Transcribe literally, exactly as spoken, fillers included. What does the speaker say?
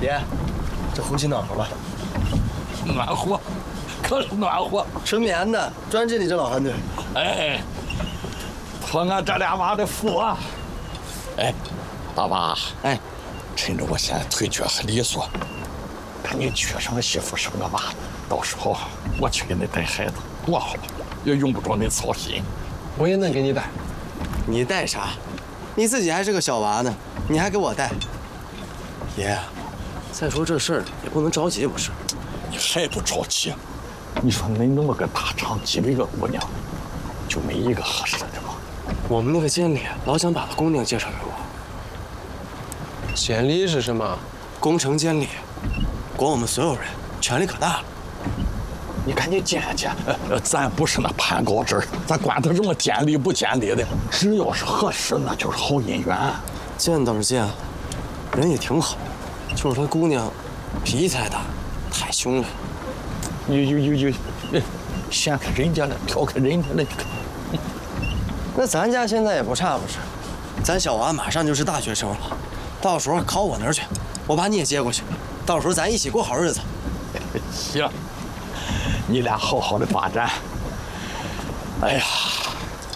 爷，这壶气暖和吧？ 暖和，可是暖和。 纯棉的，专治你这老寒腿。 哎，托俺这俩娃的福啊！哎，大娃，哎，趁着我现在腿脚还利索，赶紧娶上个媳妇，生个娃，到时候我去给你带孩子，多好，也用不着你操心。 我也能给你带。 你带啥？你自己还是个小娃呢，你还给我带？爷，再说这事儿也不能着急，不是？ 你还不着急？你说恁那么个大厂几百个姑娘，就没一个合适的吗？ 我们那个监理老想把他姑娘介绍给我。 监理是什么？ 工程监理，管我们所有人，权力可大了。 你赶紧见见，呃，咱不是那攀高枝儿，咱管他什么监理不监理的，只要是合适，那就是好姻缘。 见倒是见，人也挺好，就是他姑娘脾气太大，太凶了。 有有有有，嫌开人家了，挑开人家了。 那咱家现在也不差，不是？咱小娃马上就是大学生了，到时候考我那儿去，我把你也接过去，到时候咱一起过好日子。 行，你俩好好的发展。哎呀。